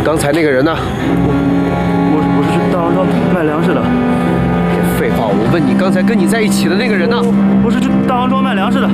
刚才那个人呢？ 我是去大王庄卖粮食的。 别废话，我问你，刚才跟你在一起的那个人呢？ 我是去大王庄卖粮食的。